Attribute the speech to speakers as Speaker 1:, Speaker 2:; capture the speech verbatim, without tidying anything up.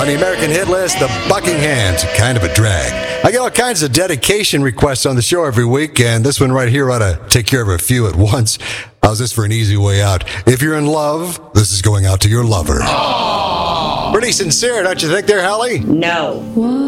Speaker 1: the American hit list, the Buckinghams, kind of a drag. I get all kinds of dedication requests on the show every week, and this one right here ought to take care of a few at once. How's this for an easy way out? If you're in love, this is going out to your lover. Aww. Pretty sincere, don't you think there, Hallie?
Speaker 2: No.